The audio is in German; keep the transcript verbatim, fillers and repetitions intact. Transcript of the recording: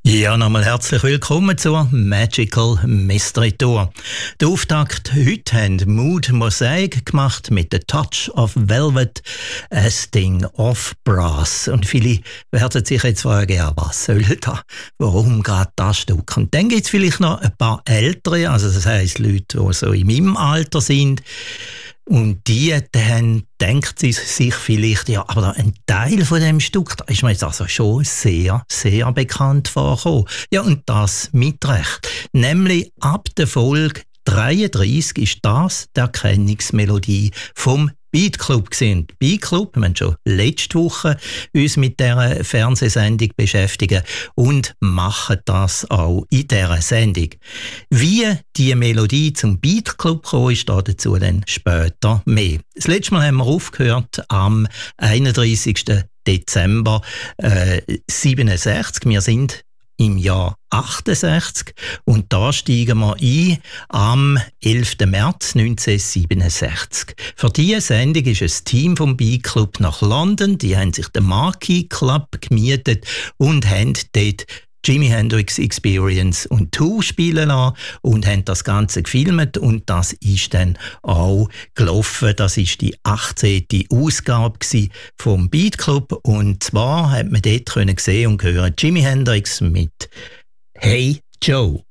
Ja, nochmal herzlich willkommen zur Magical Mystery Tour. Der Auftakt heute haben Mood Mosaic gemacht mit The Touch of Velvet, ein Sting of Brass. Und viele werden sich jetzt fragen, ja, was soll da? Warum gerade das Stück? Und dann gibt es vielleicht noch ein paar Ältere, also das heisst Leute, die so in meinem Alter sind. Und die dann denkt sie sich vielleicht, ja, aber ein Teil von dem Stück, da ist mir jetzt also schon sehr, sehr bekannt vorgekommen. Ja, und das mit Recht. Nämlich ab der Folge dreiunddreissig ist das die Erkennungsmelodie vom Beat Club gewesen. Beat Club, wir haben schon letzte Woche uns mit dieser Fernsehsendung beschäftigen und machen das auch in dieser Sendung. Wie die Melodie zum Beat Club kam, ist dazu dann später mehr. Das letzte Mal haben wir aufgehört am einunddreissigsten Dezember äh, siebenundsechzig. Wir sind im Jahr achtundsechzig und da steigen wir ein am elften März neunzehnhundertsiebenundsechzig. Für diese Sendung ist ein Team vom Beat Club nach London, die haben sich den Marquee Club gemietet und haben dort Jimi Hendrix Experience und Two spielen lassen und haben das Ganze gefilmt und das ist dann auch gelaufen. Das ist die achtzehnte Ausgabe vom Beat Club und zwar hat man dort können sehen und hören Jimi Hendrix mit Hey Joe.